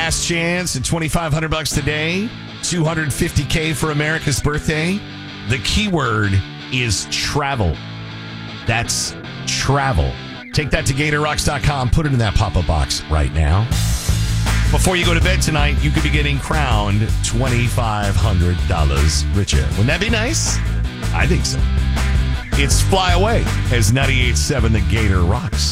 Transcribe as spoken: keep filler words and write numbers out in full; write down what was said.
last chance at twenty-five hundred bucks today. two hundred fifty thousand for America's birthday. The keyword is travel. That's travel. Take that to Gator Rocks dot com. Put it in that pop-up box right now. Before you go to bed tonight, you could be getting crowned twenty-five hundred dollars richer. Wouldn't that be nice? I think so. It's Fly Away as ninety-eight point seven The Gator rocks.